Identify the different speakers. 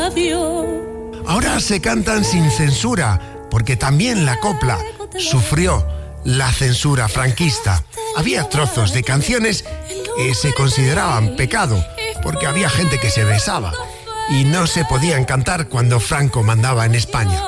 Speaker 1: radio.
Speaker 2: Ahora se cantan sin censura, porque también la copla sufrió la censura franquista. Había trozos de canciones que se consideraban pecado, porque había gente que se besaba y no se podían cantar cuando Franco mandaba en España.